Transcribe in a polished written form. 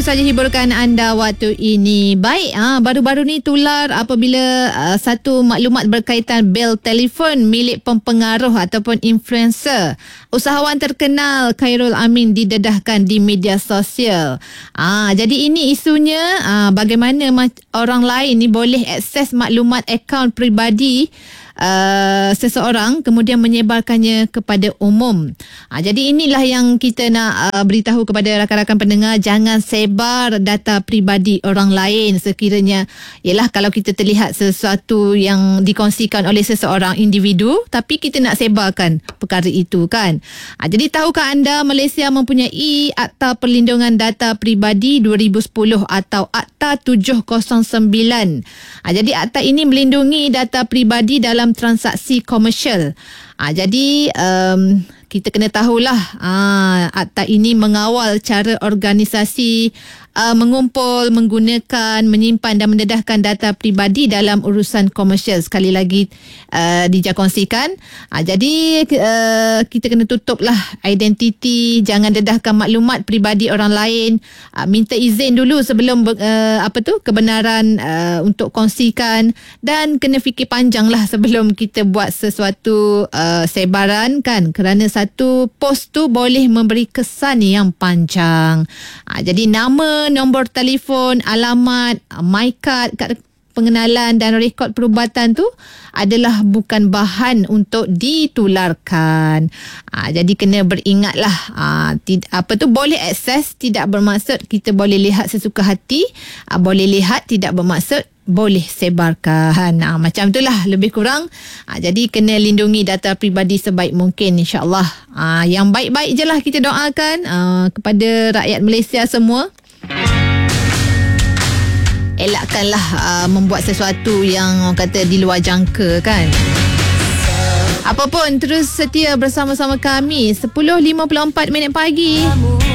Saja hiburkan anda waktu ini. Baik, baru-baru ni tular apabila satu maklumat berkaitan bil telefon milik pempengaruh ataupun influencer. Usahawan terkenal Khairul Amin didedahkan di media sosial. Jadi ini isunya bagaimana orang lain ni boleh akses maklumat akaun peribadi seseorang kemudian menyebarkannya kepada umum. Jadi inilah yang kita nak beritahu kepada rakan-rakan pendengar, jangan sebar data peribadi orang lain sekiranya ialah kalau kita terlihat sesuatu yang dikongsikan oleh seseorang individu tapi kita nak sebarkan perkara itu kan. Jadi tahukah anda Malaysia mempunyai Akta Perlindungan Data Peribadi 2010 atau Akta 709. Jadi akta ini melindungi data peribadi dalam transaksi komersial. Jadi kita kena tahulah akta ini mengawal cara organisasi mengumpul, menggunakan, menyimpan dan mendedahkan data peribadi dalam urusan komersial. Sekali lagi dijakongsikan. Jadi kita kena tutuplah identiti, jangan dedahkan maklumat peribadi orang lain. Minta izin dulu sebelum kebenaran untuk kongsikan, dan kena fikir panjang lah sebelum kita buat sesuatu sebaran kan, kerana satu post tu boleh memberi kesan yang panjang. Jadi nama, nombor telefon, alamat, my card, kad pengenalan dan rekod perubatan tu adalah bukan bahan untuk ditularkan. Jadi kena beringatlah, boleh akses tidak bermaksud kita boleh lihat sesuka hati, boleh lihat tidak bermaksud boleh sebarkan. Macam itulah lebih kurang. Jadi kena lindungi data peribadi sebaik mungkin, insyaAllah. Yang baik-baik je lah kita doakan kepada rakyat Malaysia semua. Elakkanlah membuat sesuatu yang orang kata di luar jangka kan. Apapun, terus setia bersama-sama kami 10.54 pagi.